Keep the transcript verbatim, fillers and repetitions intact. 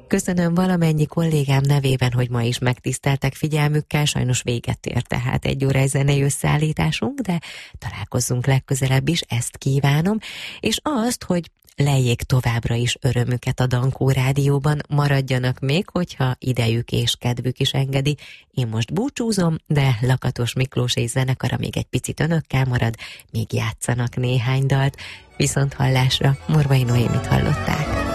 Köszönöm valamennyi kollégám nevében, hogy ma is megtiszteltek figyelmükkel, sajnos véget ért tehát egy órai zenei összeállításunk, de találkozzunk legközelebb is, ezt kívánom, és azt, hogy lejjék továbbra is örömüket a Dankó Rádióban, maradjanak még, hogyha idejük és kedvük is engedi. Én most búcsúzom, de Lakatos Miklós és zenekara még egy picit önökkel marad, még játszanak néhány dalt. Viszont hallásra, Morvai Noémit hallották.